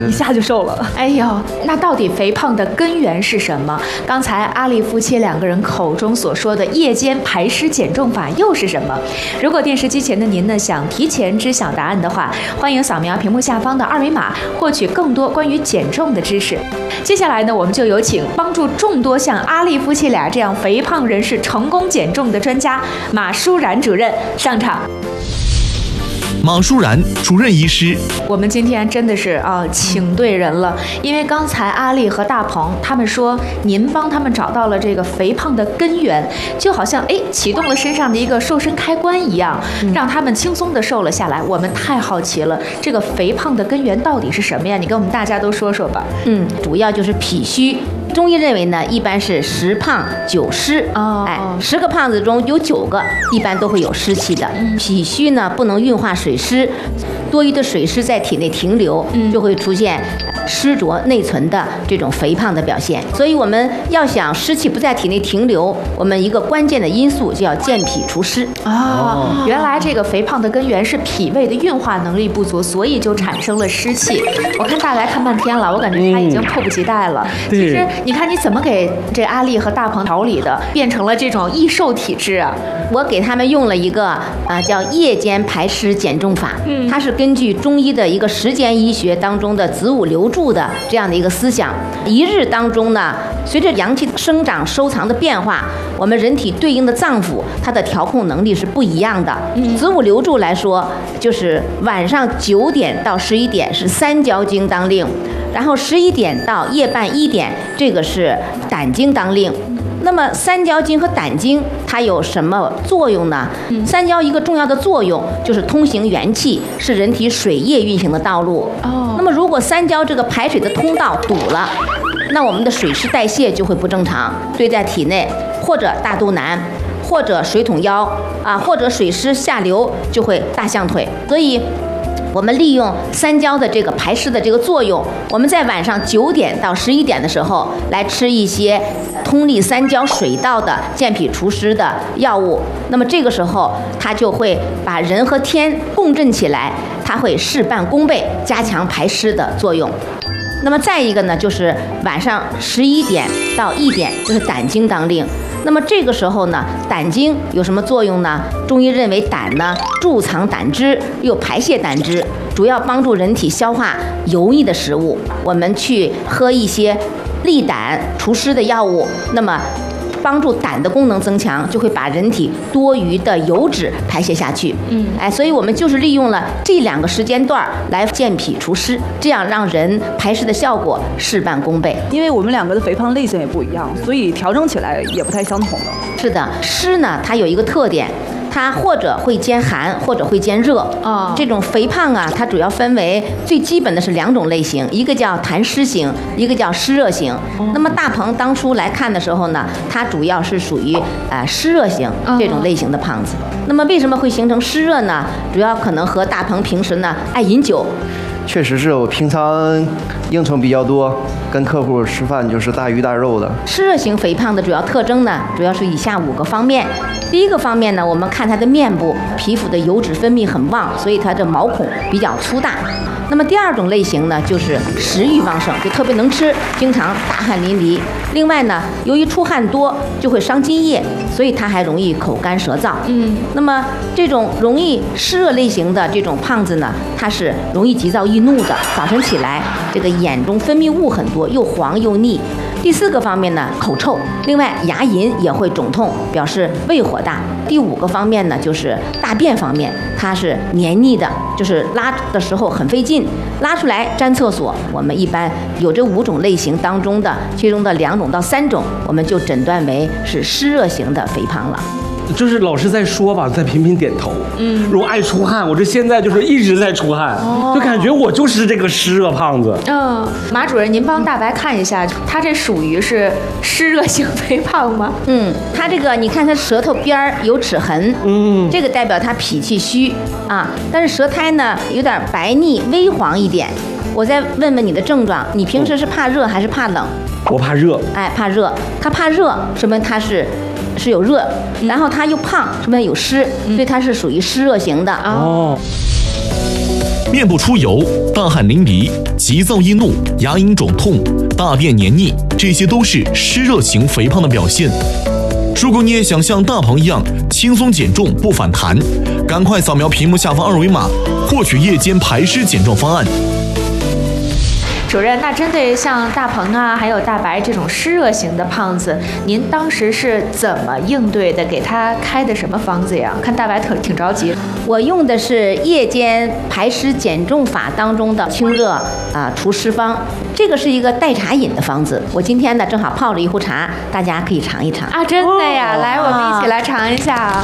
一下就瘦了。 哎呦，那到底肥胖的根源是什么？刚才阿丽夫妻2个人口中所说的夜间排湿减重法又是什么？如果电视机前的您呢想提前知晓答案的话，欢迎扫描屏幕下方的2维码，获取更多关于减重的知识。接下来呢，我们就有请帮助众多像阿丽夫妻俩这样肥胖人士成功减重的专家马舒然主任上场。 马舒然主任医师， 我们今天真的是请对人了，因为刚才阿丽和大鹏他们说您帮他们找到了这个肥胖的根源，就好像启动了身上的一个瘦身开关一样，让他们轻松的瘦了下来。我们太好奇了，这个肥胖的根源到底是什么呀？你跟我们大家都说说吧。 主要就是脾虚。中医认为呢，一般是10胖9湿，10个胖子中有9个一般都会有湿气的。脾虚呢不能运化水湿，多余的水湿在体内停留，就会出现湿浊内存的这种肥胖的表现。所以我们要想湿气不在体内停留，我们一个关键的因素就要健脾除湿。 原来这个肥胖的根源是脾胃的运化能力不足，所以就产生了湿气。我看大白看半天了，我感觉他已经迫不及待了。其实你看你怎么给这阿丽和大鹏调理的，变成了这种易瘦体质啊？ 我给他们用了一个叫夜间排湿减重法，它是根据中医的一个时间医学当中的子午流注的这样的一个思想。一日当中呢，随着阳气生长收藏的变化，我们人体对应的脏腑它的调控能力是不一样的。子午流注来说，就是晚上9点到11点是三焦经当令，然后11点到夜半1点，这个是胆经当令。那么三焦经和胆经它有什么作用呢？三焦一个重要的作用就是通行元气，是人体水液运行的道路。那么如果三焦这个排水的通道堵了，那我们的水湿代谢就会不正常，堆在体内，或者大肚腩，或者水桶腰或者水湿下流，就会大象腿。所以我们利用三焦的这个排湿的这个作用，我们在晚上9点到11点的时候来吃一些通利三焦水道的健脾除湿的药物。那么这个时候它就会把人和天共振起来，它会事半功倍，加强排湿的作用。那么再一个呢，就是晚上11点到1点，就是胆经当令。那么这个时候呢，胆经有什么作用呢？中医认为胆呢贮藏胆汁，又排泄胆汁，主要帮助人体消化油腻的食物。我们去喝一些利胆除湿的药物，那么帮助胆的功能增强，就会把人体多余的油脂排泄下去。所以我们就是利用了这2个时间段来健脾除湿，这样让人排湿的效果事半功倍。 因为我们2个的肥胖类型也不一样，所以调整起来也不太相同了。 是的，湿呢它有一个特点，它或者会兼寒，或者会兼热。这种肥胖它主要分为最基本的是2种类型，一个叫痰湿型，一个叫湿热型。那么大鹏当初来看的时候呢，它主要是属于湿热型这种类型的胖子。那么为什么会形成湿热呢？主要可能和大鹏平时呢爱饮酒。 确实是我平常应酬比较多，跟客户吃饭就是大鱼大肉的。 湿热型肥胖的主要特征呢，主要是以下5个方面。第一个方面呢，我们看它的面部皮肤的油脂分泌很旺，所以它的毛孔比较粗大。那么第2种类型呢，就是食欲旺盛，就特别能吃，经常大汗淋漓。另外呢，由于出汗多就会伤津液，所以它还容易口干舌燥。那么这种容易湿热类型的这种胖子呢，它是容易急躁易怒的，早晨起来这个眼中分泌物很多，又黄又腻。第4个方面呢，口臭，另外牙龈也会肿痛，表示胃火大。第5个方面呢，就是大便方面，它是黏腻的，就是拉的时候很费劲，拉出来沾厕所。我们一般有这5种类型当中的其中的2种到3种，我们就诊断为是湿热型的肥胖了。 就是老师在说吧，在频频点头。如果爱出汗，我这现在就是一直在出汗，就感觉我就是这个湿热胖子。 马主任，您帮大白看一下，他这属于是湿热型肥胖吗？ 他这个你看他舌头边有齿痕，这个代表他脾气虚但是舌苔呢有点白腻微黄一点。我再问问你的症状，你平时是怕热还是怕冷？ 我怕热。 怕热。他怕热，说明他是有热，然后他又胖，说明有湿，所以他是属于湿热型的。 面部出油、大汗淋漓、急躁易怒、牙龈肿痛、大便黏腻，这些都是湿热型肥胖的表现。如果你也想像大鹏一样轻松减重不反弹，赶快扫描屏幕下方二维码，获取夜间排湿减重方案。 主任，那针对像大鹏啊，还有大白这种湿热型的胖子，您当时是怎么应对的？给他开的什么方子呀？看大白挺着急。 我用的是夜间排湿减重法当中的清热除湿方，这个是一个代茶饮的方子。我今天呢正好泡了一壶茶，大家可以尝一尝啊！真的呀，来，我们一起来尝一下啊。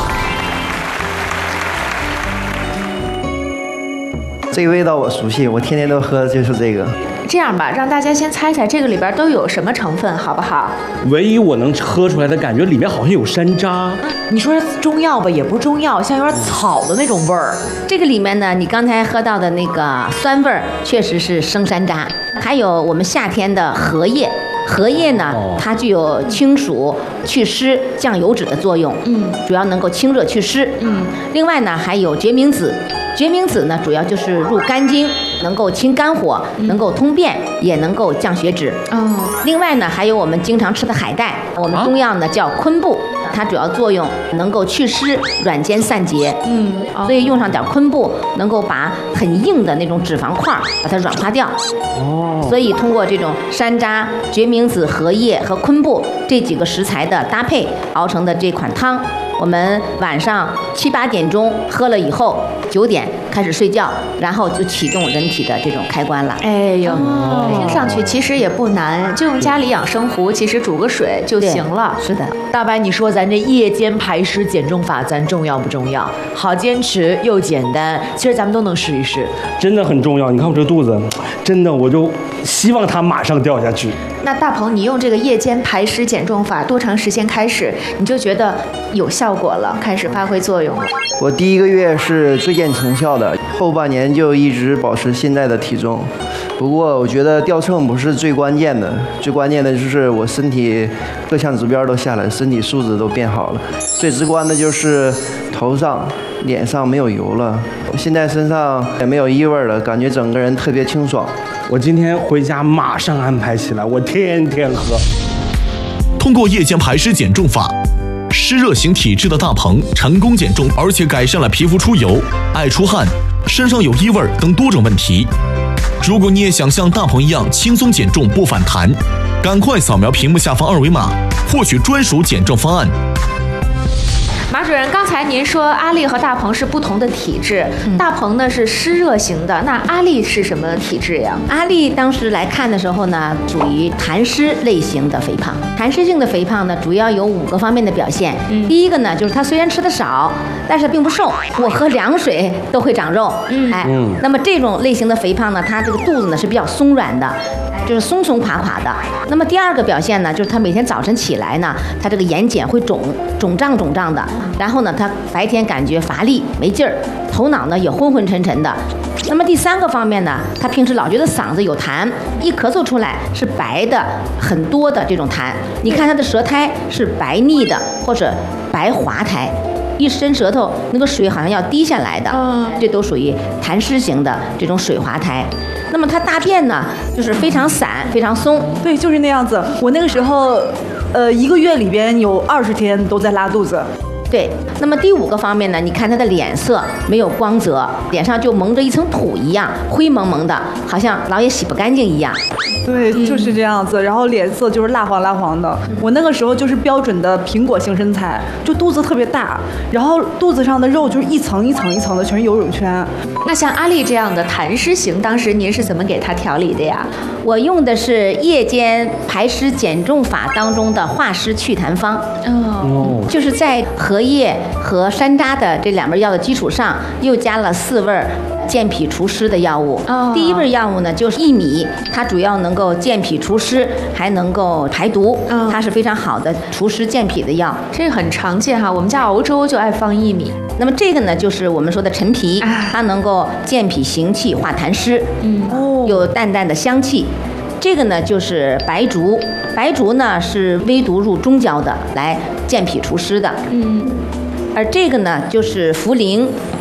这个味道我熟悉，我天天都喝的就是这个。 这样吧，让大家先猜猜这个里边都有什么成分，好不好？ 唯一我能喝出来的感觉，里面好像有山楂。 你说是中药吧，也不是中药，像有点草的那种味儿。 这个里面呢，你刚才喝到的那个酸味儿，确实是生山楂，还有我们夏天的荷叶。荷叶呢，它具有清暑、祛湿、降油脂的作用，主要能够清热祛湿，另外呢，还有决明子，决明子呢，主要就是入肝经，能够清肝火，能够通便，也能够降血脂。另外呢，还有我们经常吃的海带，我们中药呢叫昆布，它主要作用能够祛湿、软坚散结。所以用上点昆布，能够把很硬的那种脂肪块把它软化掉。所以通过这种山楂、决明子、荷叶和昆布这几个食材的搭配熬成的这款汤，我们晚上7、8点钟喝了以后，9点开始睡觉，然后就启动人体的这种开关了。 哎呦，听上去其实也不难，就用家里养生壶，其实煮个水就行了。 是的， 大白，你说咱这夜间排湿减重法，咱重要不重要？好坚持又简单，其实咱们都能试一试。 真的很重要。你看我这肚子，真的我就希望它马上掉下去。 那大鹏，你用这个夜间排湿减重法多长时间开始你就觉得有效果了，开始发挥作用了？ 我第1个月是最见成效的，后半年就一直保持现在的体重。不过我觉得掉秤不是最关键的，最关键的就是我身体各项指标都下来，身体素质都变好了。最直观的就是头上、脸上没有油了，现在身上也没有异味了，感觉整个人特别清爽。 我今天回家马上安排起来，我天天喝。 通过夜间排湿减重法，湿热型体质的大鹏成功减重，而且改善了皮肤出油、爱出汗、身上有异味等多种问题。如果你也想像大鹏一样轻松减重不反弹，赶快扫描屏幕下方二维码，获取专属减重方案。 马主任，刚才您说阿丽和大鹏是不同的体质，大鹏呢是湿热型的，那阿丽是什么体质呀？ 阿丽当时来看的时候呢，属于痰湿类型的肥胖。痰湿性的肥胖呢，主要有5个方面的表现。第一个呢，就是她虽然吃的少，但是并不瘦，我喝凉水都会长肉。那么这种类型的肥胖呢，它这个肚子呢是比较松软的，就是松松垮垮的。那么第2个表现呢，就是她每天早晨起来呢，她这个眼睑会肿胀的，然后呢，她白天感觉乏力没劲儿，头脑呢也昏昏沉沉的。那么第3个方面呢，她平时老觉得嗓子有痰，一咳嗽出来是白的很多的这种痰。你看她的舌苔是白腻的或者白滑苔，一伸舌头那个水好像要滴下来的，这都属于痰湿型的这种水滑苔。那么它大便呢，就是非常散非常松。 对，就是那样子。我那个时候，1个月里边有20天都在拉肚子。 对，那么第5个方面呢，你看他的脸色没有光泽，脸上就蒙着一层土一样，灰蒙蒙的，好像老也洗不干净一样。 对，就是这样子。然后脸色就是蜡黄的。我那个时候就是标准的苹果型身材，就肚子特别大，然后肚子上的肉就是一层一层一层的，全是游泳圈。 那像阿丽这样的痰湿型，当时您是怎么给她调理的呀？ 我用的是夜间排湿减重法当中的化湿祛痰方。就是在荷叶和山楂的这2味药的基础上，又加了4味健脾除湿的药物。第1味药物呢就是薏米，它主要能够健脾除湿，还能够排毒，它是非常好的除湿健脾的药。 这个很常见哈，我们家熬粥就爱放薏米。 那么这个呢，就是我们说的陈皮，它能够健脾行气、化痰湿，有淡淡的香气。这个呢就是白术，白术呢是微毒入中焦的，来健脾除湿的。而这个呢就是茯苓，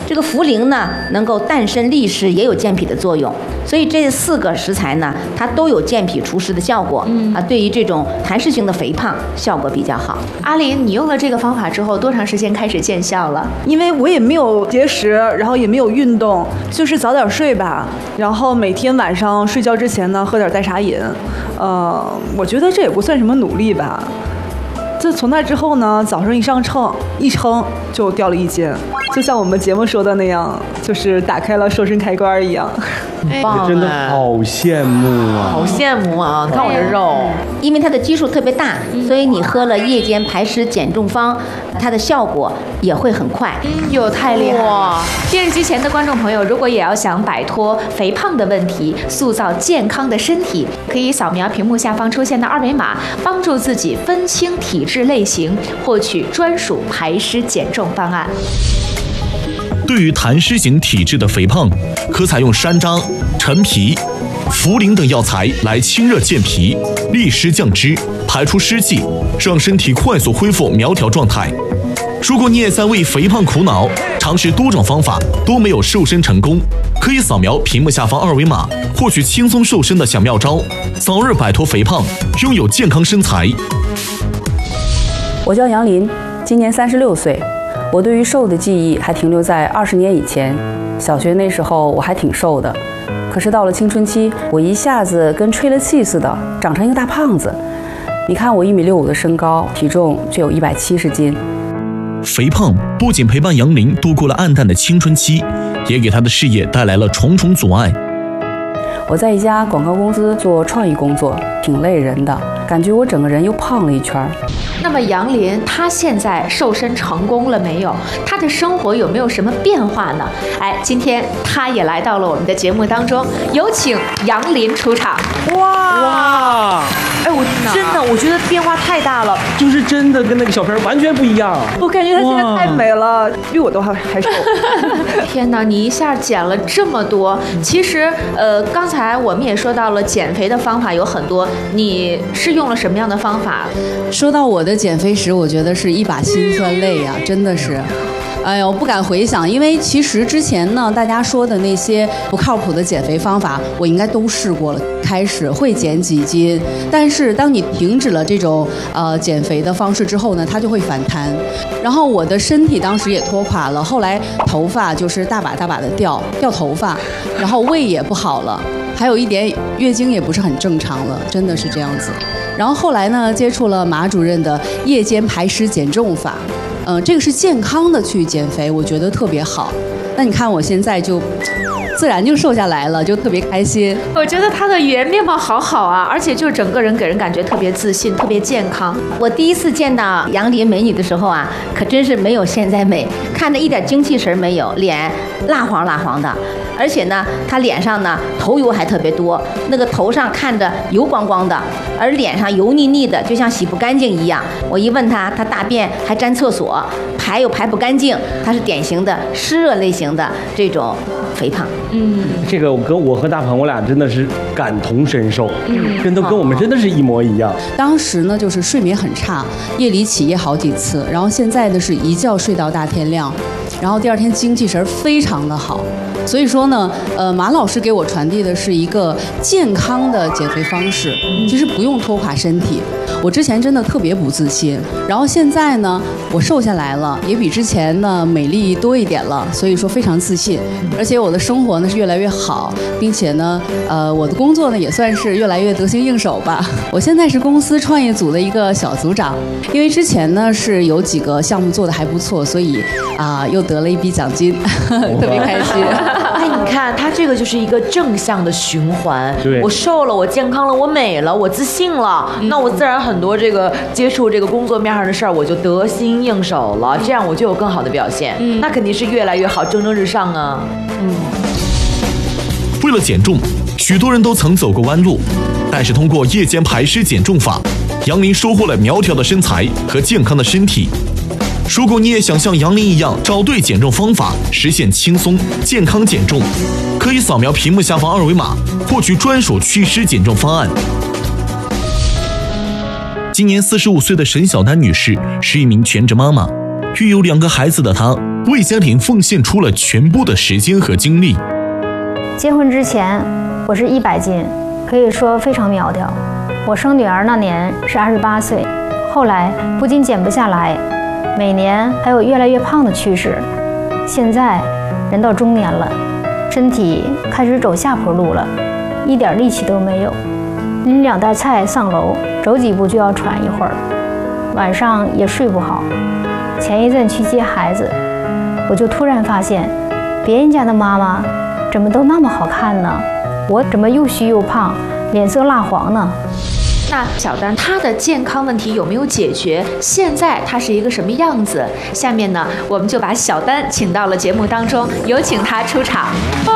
这个茯苓呢，能够淡参利湿，也有健脾的作用。所以这4个食材呢，它都有健脾除湿的效果。对于这种痰湿型的肥胖，效果比较好。 阿林，你用了这个方法之后，多长时间开始见效了？ 因为我也没有节食，然后也没有运动，就是早点睡吧，然后每天晚上睡觉之前呢，喝点代茶饮。我觉得这也不算什么努力吧。这从那之后呢，早上一上秤一称就掉了1斤，就像我们节目说的那样，就是打开了瘦身开关一样。 我真的好羡慕啊！ 好羡慕啊！看我这肉， 因为它的基数特别大，所以你喝了夜间排湿减重方，它的效果也会很快。 哟，太厉害了！电视机前的观众朋友，如果也要想摆脱肥胖的问题，塑造健康的身体，可以扫描屏幕下方出现的2维码，帮助自己分清体质类型，获取专属排湿减重方案。 对于痰湿型体质的肥胖，可采用山楂、陈皮、茯苓等药材来清热健脾、利湿降脂、排出湿气，让身体快速恢复苗条状态。如果你也在为肥胖苦恼，尝试多种方法都没有瘦身成功，可以扫描屏幕下方2维码，获取轻松瘦身的小妙招，早日摆脱肥胖，拥有健康身材。 我叫杨林，今年36岁。我对于瘦的记忆还停留在20年以前，小学那时候我还挺瘦的，可是到了青春期，我一下子跟吹了气似的，长成一个大胖子。你看我1.65米的身高，体重却有170斤。 肥胖不仅陪伴杨林度过了暗淡的青春期，也给他的事业带来了重重阻碍。 我在一家广告公司做创意工作，挺累人的，感觉我整个人又胖了一圈。 那么杨林他现在瘦身成功了没有？他的生活有没有什么变化呢？今天他也来到了我们的节目当中，有请杨林出场。 哇！ 我觉得变化太大了， 就是真的跟那个小片完全不一样。 我感觉她现在太美了，比我都还瘦。 天哪，你一下减了这么多！其实，刚才我们也说到了减肥的方法有很多，你是用了什么样的方法？ 说到我的减肥史，我觉得是一把辛酸泪呀，真的是。哎呦，不敢回想，因为其实之前呢，大家说的那些不靠谱的减肥方法，我应该都试过了。开始会减几斤，但是当你停止了这种减肥的方式之后呢，它就会反弹。然后我的身体当时也拖垮了，后来头发就是大把大把的掉头发，然后胃也不好了，还有一点月经也不是很正常了，真的是这样子。然后后来呢，接触了马主任的夜间排湿减重法。这个是健康的去减肥，我觉得特别好。那你看我现在就自然就瘦下来了，就特别开心。 我觉得她的语言面貌好好啊，而且就整个人给人感觉特别自信，特别健康。 我第一次见到杨林美女的时候啊，可真是没有现在美，看着一点精气神没有，脸蜡黄蜡黄的。而且呢，她脸上呢头油还特别多，那个头上看着油光光的，而脸上油腻腻的，就像洗不干净一样。我一问她，她大便还沾厕所，排又排不干净，她是典型的湿热类型的这种肥胖。 这个我和大鹏我俩真的是感同身受，真的跟我们真的是一模一样。 当时呢就是睡眠很差，夜里起夜好几次，然后现在呢是一觉睡到大天亮，然后第二天精气神非常的好。所以说呢，马老师给我传递的是一个健康的减肥方式，其实不用拖垮身体。我之前真的特别不自信，然后现在呢，我瘦下来了，也比之前呢美丽多一点了，所以说非常自信。而且我的生活呢是越来越好，并且呢，我的工作呢也算是越来越得心应手吧。我现在是公司创业组的一个小组长，因为之前呢是有几个项目做得还不错，所以又得了一笔奖金，特别开心。 你看，它这个就是一个正向的循环。 对， 我瘦了，我健康了，我美了，我自信了，那我自然很多这个接触这个工作面上的事儿，我就得心应手了，这样我就有更好的表现。那肯定是越来越好，蒸蒸日上啊。 为了减重，许多人都曾走过弯路，但是通过夜间排湿减重法，杨林收获了苗条的身材和健康的身体。如果你也想像杨林一样找对减重方法，实现轻松健康减重，可以扫描屏幕下方2维码，获取专属祛湿减重方案。今年45岁的沈小丹女士是一名全职妈妈， 育有2个孩子的她，为家庭奉献出了全部的时间和精力。 结婚之前，我是100斤，可以说非常苗条。我生女儿那年是28岁，后来不仅减不下来，每年还有越来越胖的趋势。现在人到中年了，身体开始走下坡路了，一点力气都没有。拎2袋菜上楼，走几步就要喘一会儿，晚上也睡不好。前一阵去接孩子，我就突然发现，别人家的妈妈怎么都那么好看呢？我怎么又虚又胖，脸色蜡黄呢？ 那小丹她的健康问题有没有解决？现在她是一个什么样子？下面呢，我们就把小丹请到了节目当中，有请她出场。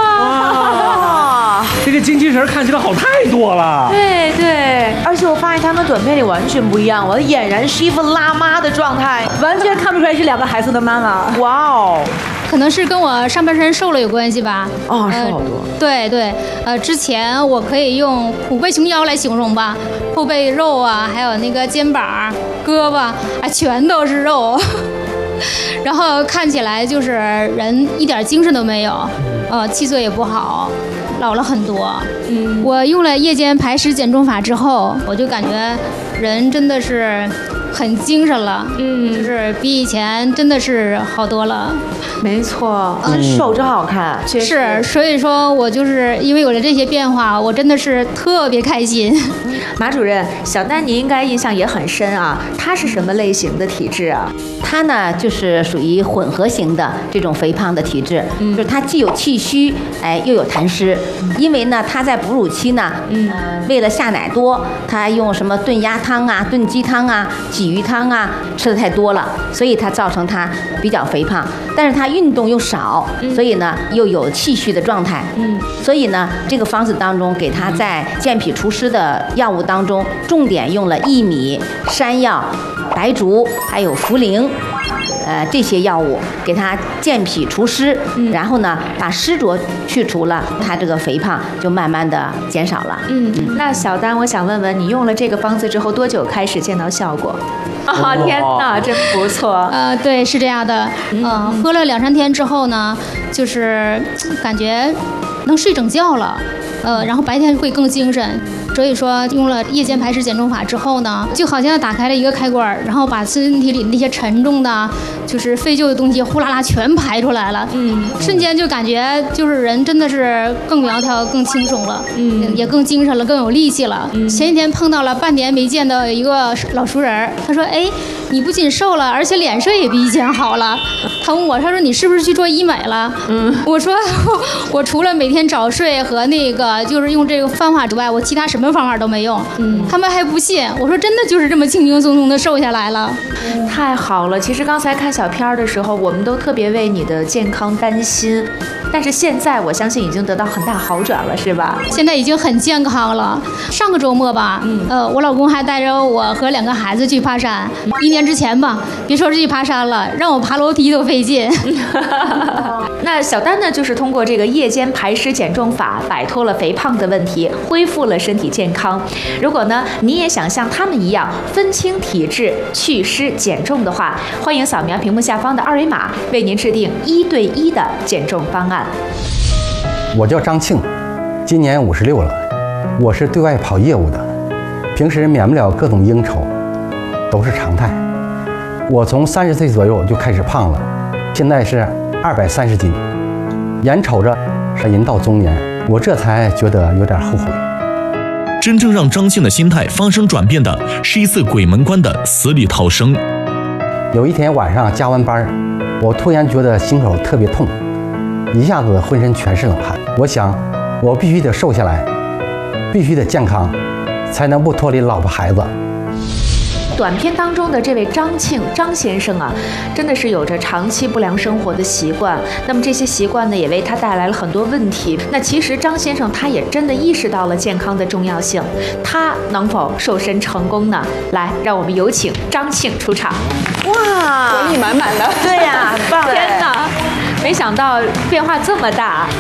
哇，这个精气神看起来好太多了。 对对，而且我发现她跟短片里完全不一样，我俨然是一副辣妈的状态， 完全看不出来是2个孩子的妈妈。 哇哦！ 可能是跟我上半身瘦了有关系吧。 哦，瘦好多。 对对，之前我可以用虎背熊腰来形容吧，后背肉啊，还有那个肩膀、胳膊啊，全都是肉，然后看起来就是人一点精神都没有，气色也不好，老了很多。我用了夜间排湿减重法之后，我就感觉人真的是很精神了，就是比以前真的是好多了。 没错，很瘦真好看， 是，所以说我就是因为有了这些变化，我真的是特别开心。 马主任，小丹你应该印象也很深啊，她是什么类型的体质啊？ 她呢就是属于混合型的这种肥胖的体质，就是她既有气虚，又有痰湿。因为呢，她在哺乳期呢，为了下奶多，她用什么炖鸭汤啊、炖鸡汤啊、鲫鱼汤啊吃的太多了，所以她造成她比较肥胖。但是她运动又少，所以呢又有气虚的状态。所以呢，这个方子当中给她在健脾除湿的药物当中，重点用了薏米、山药、白术还有茯苓。这些药物给它健脾除湿，然后呢把湿浊去除了，它这个肥胖就慢慢的减少了。 那小丹，我想问问你用了这个方子之后多久开始见到效果？天哪，真不错。 对，是这样的。喝了2-3天之后呢，就是感觉能睡整觉了。然后白天会更精神。所以说用了夜间排湿减重法之后呢，就好像打开了一个开关，然后把身体里那些沉重的就是废旧的东西呼啦啦全排出来了。瞬间就感觉就是人真的是更苗条更轻松了，也更精神了，更有力气了。前几天碰到了半年没见的一个老熟人，他说你不仅瘦了，而且脸色也比以前好了。他问我，他说你是不是去做医美了？我说我除了每天早睡和那个就是用这个方法之外，我其他什么方法都没用。他们还不信，我说真的就是这么轻轻松松的瘦下来了。 太好了！其实刚才看小片的时候，我们都特别为你的健康担心，但是现在我相信已经得到很大好转了，是吧？ 现在已经很健康了。上个周末吧，我老公还带着我和2个孩子去爬山。1年之前吧，别说是去爬山了，让我爬楼梯都费劲。 那小丹呢，就是通过这个夜间排湿减重法，摆脱了肥胖的问题，恢复了身体健康。如果呢，你也想像他们一样分清体质、祛湿减重的话，欢迎扫描屏幕下方的2维码，为您制定1对1的减重方案。 我叫张庆，今年56了，我是对外跑业务的，平时免不了各种应酬，都是常态。我从30岁左右就开始胖了，现在是230斤，眼瞅着人到中年，我这才觉得有点后悔。 真正让张庆的心态发生转变的是一次鬼门关的死里逃生。 有一天晚上加完班，我突然觉得心口特别痛，一下子浑身全是冷汗。我想我必须得瘦下来，必须得健康，才能不脱离老婆孩子。 短片当中的这位张庆张先生啊，真的是有着长期不良生活的习惯，那么这些习惯呢，也为他带来了很多问题。那其实张先生他也真的意识到了健康的重要性，他能否瘦身成功呢？来，让我们有请张庆出场。 哇， 活力满满的。 对呀，很棒！ 天哪，没想到变化这么大。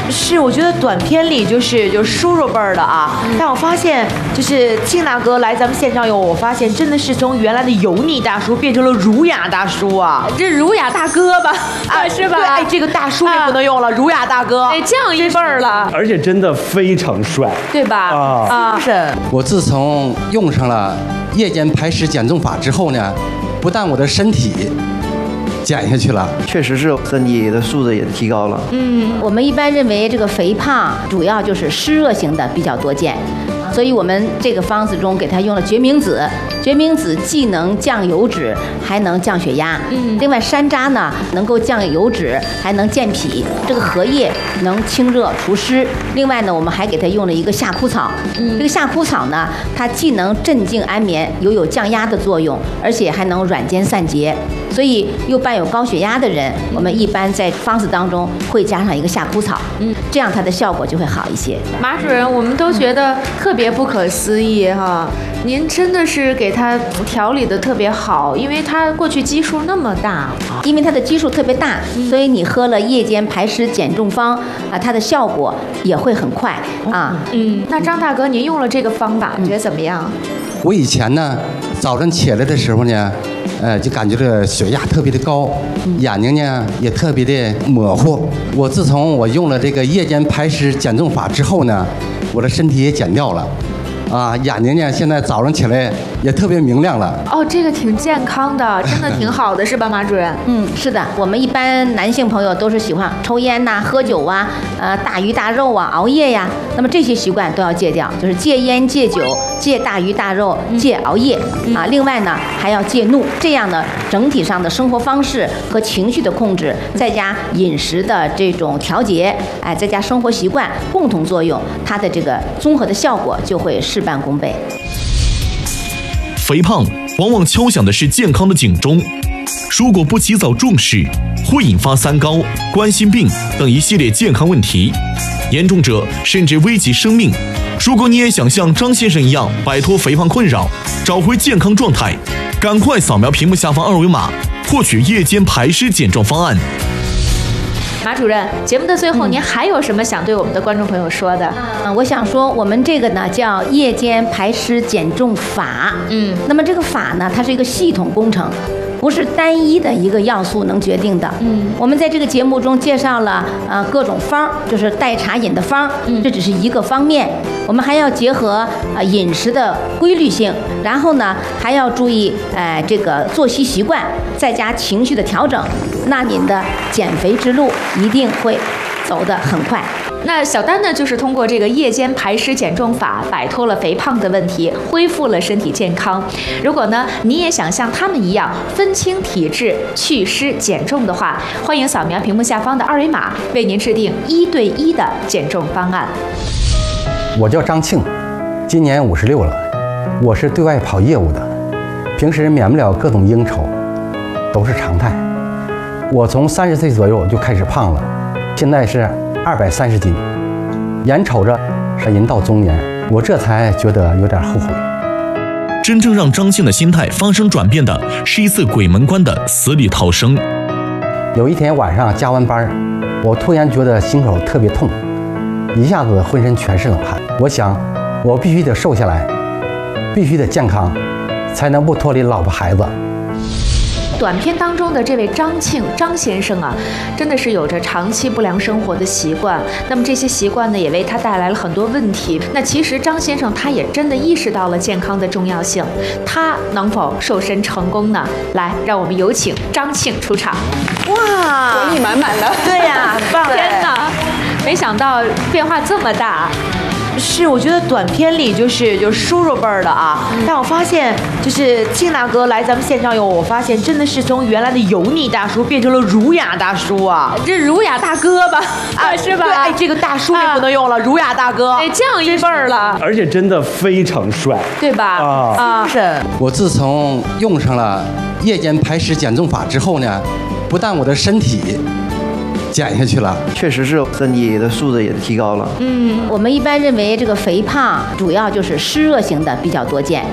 是，我觉得短片里就是叔叔辈儿的啊，但我发现就是庆大哥来咱们现场以后，我发现真的是从原来的油腻大叔变成了儒雅大叔啊， 这儒雅大哥吧，是吧？ 对，哎，这个大叔也不能用了，儒雅大哥， 得降一辈儿了， 而且真的非常帅， 对吧？ 是。 我自从用上了夜间排湿减重法之后呢，不但我的身体减下去了， 确实是身体的素质也提高了。 我们一般认为这个肥胖主要就是湿热型的比较多见，所以我们这个方子中给它用了决明子。决明子既能降油脂，还能降血压。另外山楂呢能够降油脂，还能健脾。这个荷叶能清热除湿。另外呢，我们还给它用了一个夏枯草。这个夏枯草呢，它既能镇静安眠，又有降压的作用，而且还能软坚散结。所以又伴有高血压的人，我们一般在方子当中会加上一个夏枯草，这样它的效果就会好一些。 马主任，我们都觉得特别不可思议哈，您真的是给他调理的特别好，因为他过去基数那么大， 因为它的基数特别大，所以你喝了夜间排湿减重方啊，它的效果也会很快啊。 那张大哥，您用了这个方法，觉得怎么样？ 我以前呢，早晨起来的时候呢，就感觉这血压特别的高，眼睛呢也特别的模糊。我自从我用了这个夜间排湿减重法之后呢，我的身体也减掉了。眼睛呢，现在早上起来也特别明亮了。 哦，这个挺健康的，真的挺好的，是吧，马主任？ 是的，我们一般男性朋友都是喜欢抽烟呐、喝酒啊、大鱼大肉啊、熬夜呀，那么这些习惯都要戒掉，就是戒烟、戒酒、戒大鱼大肉、戒熬夜啊。另外呢，还要戒怒，这样呢，整体上的生活方式和情绪的控制，再加饮食的这种调节，再加生活习惯共同作用，它的这个综合的效果就会事半功倍。 肥胖往往敲响的是健康的警钟，如果不及早重视，会引发三高、冠心病等一系列健康问题，严重者甚至危及生命。如果你也想像张先生一样摆脱肥胖困扰，找回健康状态，赶快扫描屏幕下方二维码，获取夜间排湿减重方案。 马主任，节目的最后，您还有什么想对我们的观众朋友说的？ 我想说，我们这个呢叫夜间排湿减重法。那么这个法呢，它是一个系统工程，不是单一的一个要素能决定的。我们在这个节目中介绍了各种方，就是代茶饮的方，这只是一个方面。我们还要结合饮食的规律性，然后呢还要注意这个作息习惯，再加情绪的调整，那您的减肥之路一定会走得很快。 那小丹呢，就是通过这个夜间排湿减重法，摆脱了肥胖的问题，恢复了身体健康。如果呢，你也想像他们一样分清体质、祛湿减重的话，欢迎扫描屏幕下方的二维码，为您制定1对1的减重方案。 我叫张庆，今年56了，我是对外跑业务的，平时免不了各种应酬，都是常态。我从30岁左右就开始胖了，现在是230斤，眼瞅着是人到中年，我这才觉得有点后悔。 真正让张庆的心态发生转变的是一次鬼门关的死里逃生。 有一天晚上加完班，我突然觉得心口特别痛，一下子浑身全是冷汗。我想，我必须得瘦下来，必须得健康，才能不脱离老婆孩子。 短片当中的这位张庆张先生啊，真的是有着长期不良生活的习惯。那么这些习惯呢，也为他带来了很多问题。那其实张先生他也真的意识到了健康的重要性，他能否瘦身成功呢？来，让我们有请张庆出场。 哇，活力满满的。 对呀，很棒！ 天哪，没想到变化这么大。 是，我觉得短片里就是叔叔辈儿的啊，但我发现就是庆大哥来咱们现场以后，我发现真的是从原来的油腻大叔变成了儒雅大叔啊， 这儒雅大哥吧，是吧？ 对，哎，这个大叔也不能用了，儒雅大哥， 得降一辈儿了， 而且真的非常帅， 对吧？ 是。 我自从用上了夜间排湿减重法之后呢，不但我的身体减下去了， 确实是身体的素质也提高了。 我们一般认为这个肥胖主要就是湿热型的比较多见，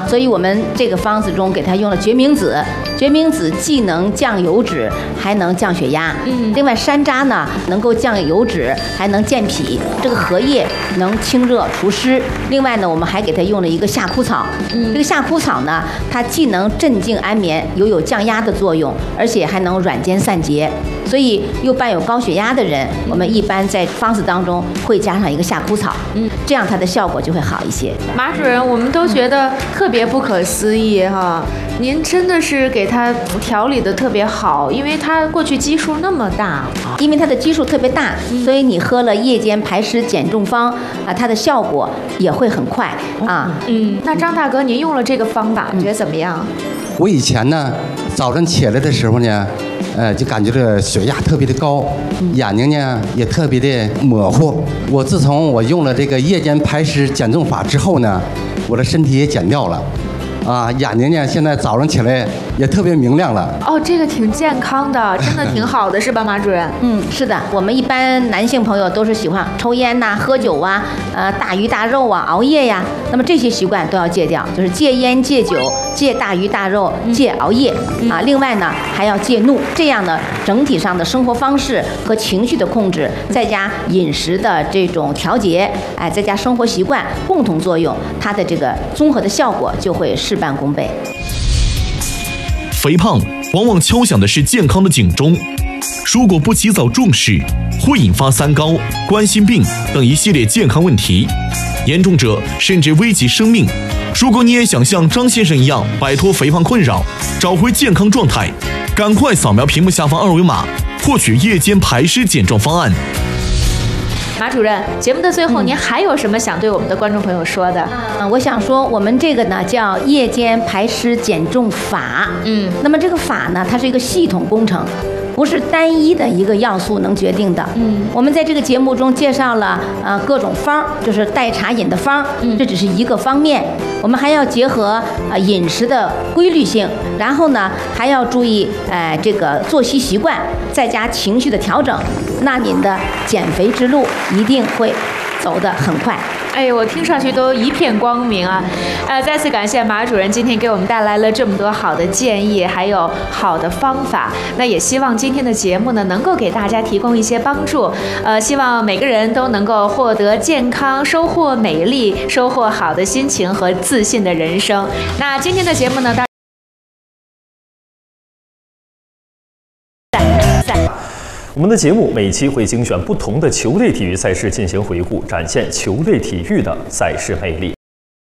所以我们这个方子中给它用了决明子。决明子既能降油脂，还能降血压。另外山楂呢，能够降油脂，还能健脾。这个荷叶能清热除湿。另外呢，我们还给它用了一个夏枯草。这个夏枯草呢，它既能镇静安眠，又有降压的作用，而且还能软坚散结。所以又伴有高血压的人，我们一般在方子当中会加上一个夏枯草，这样它的效果就会好一些。 马主任，我们都觉得特别不可思议哈，您真的是给它调理的特别好，因为它过去基数那么大， 因为它的基数特别大，所以你喝了夜间排湿减重方啊，它的效果也会很快啊。 那张大哥，您用了这个方法，觉得怎么样？ 我以前呢，早晨起来的时候呢，就感觉这血压特别的高，眼睛呢也特别的模糊。我自从我用了这个夜间排湿减重法之后呢，我的身体也减掉了。眼睛呢，现在早上起来也特别明亮了。 哦，这个挺健康的，真的挺好的，是吧，马主任？ 是的。我们一般男性朋友都是喜欢抽烟呐、喝酒啊、大鱼大肉啊、熬夜呀。那么这些习惯都要戒掉，就是戒烟、戒酒、戒大鱼大肉、戒熬夜啊。另外呢，还要戒怒。这样呢，整体上的生活方式和情绪的控制，再加饮食的这种调节，再加生活习惯共同作用，它的这个综合的效果就会事半功倍。 肥胖往往敲响的是健康的警钟，如果不及早重视，会引发三高、冠心病等一系列健康问题，严重者甚至危及生命。如果你也想像张先生一样摆脱肥胖困扰，找回健康状态，赶快扫描屏幕下方二维码，获取夜间排湿减重方案。 马主任，节目的最后，您还有什么想对我们的观众朋友说的？ 我想说，我们这个呢叫夜间排湿减重法。那么这个法呢，它是一个系统工程，不是单一的一个要素能决定的。我们在这个节目中介绍了各种方，就是代茶饮的方，这只是一个方面。我们还要结合饮食的规律性，然后呢还要注意这个作息习惯，再加情绪的调整，那您的减肥之路一定会走得很快。 哎，我听上去都一片光明啊！再次感谢马主任今天给我们带来了这么多好的建议，还有好的方法。那也希望今天的节目呢，能够给大家提供一些帮助。希望每个人都能够获得健康，收获美丽，收获好的心情和自信的人生。那今天的节目呢， 我们的节目每期会精选不同的球类体育赛事进行回顾，展现球类体育的赛事魅力。